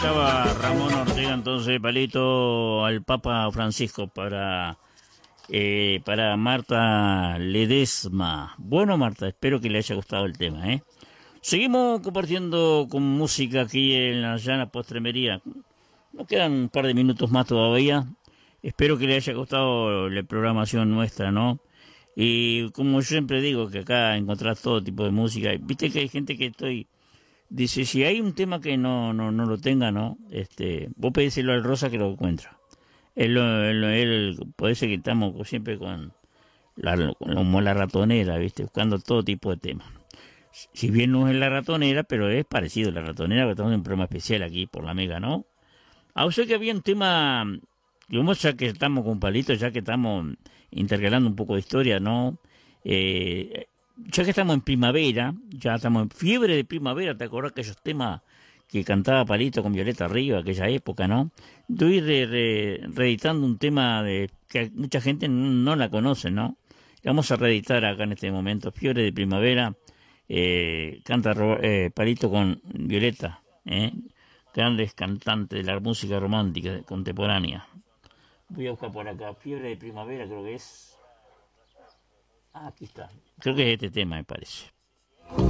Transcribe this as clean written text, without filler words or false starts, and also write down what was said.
Estaba Ramón Ortega entonces, palito al Papa Francisco para Marta Ledesma. Bueno, Marta, espero que le haya gustado el tema, ¿eh? Seguimos compartiendo con música aquí en la llana postremería. Nos quedan un par de minutos más todavía. Espero que le haya gustado la programación nuestra, ¿no? Y como yo siempre digo, que acá encontrás todo tipo de música. Viste que hay gente que dice, si hay un tema que no lo tenga, ¿no? Vos pedíselo al Rosa que lo encuentra. Él puede ser que estamos siempre con como la ratonera, ¿viste? Buscando todo tipo de temas. Si bien no es la ratonera, pero es parecido a la ratonera, porque estamos en un programa especial aquí por la Mega, ¿no? O sea que había un tema, digamos, ya que estamos con Palito, ya que estamos intercalando un poco de historia, ¿no? Ya que estamos en primavera, ya estamos en fiebre de primavera, ¿te acordás aquellos temas que cantaba Palito con Violeta Río, aquella época, ¿no? Estoy reeditando un tema que mucha gente no la conoce, ¿no? Vamos a reeditar acá en este momento, Fiebre de Primavera, canta Palito con Violeta, grandes cantantes de la música romántica contemporánea. Voy a buscar por acá, Fiebre de Primavera creo que es. Ah, aquí está. Creo que es este tema, me parece.